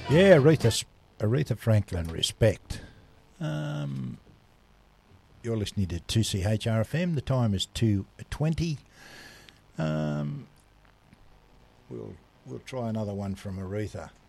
Yeah, Aretha Franklin, Respect. You're listening to 2CHRFM. The time is 2:20. We'll try another one from Aretha.